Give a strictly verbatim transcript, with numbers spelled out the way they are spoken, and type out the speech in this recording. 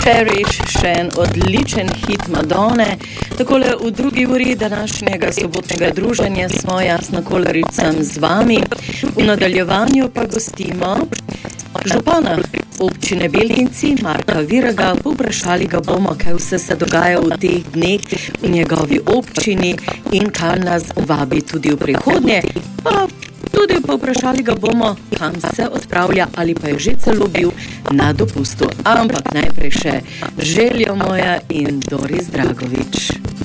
Cherish, še en odličen hit Madone. Takole v drugi uri današnjega sobotnega druženja smo Jasna Kolaricam z vami. V nadaljevanju pa gostimo župana občine Beltinci, Marka Viraga. Povprašali ga bomo, kaj vse se dogaja v teh dneh v njegovi občini in kaj nas vabi tudi v prihodnje. Pa tudi povprašali ga bomo, kam se odpravlja ali pa je že celo bil na dopustu. Ampak najprej še željo moja in Doris Dragovič.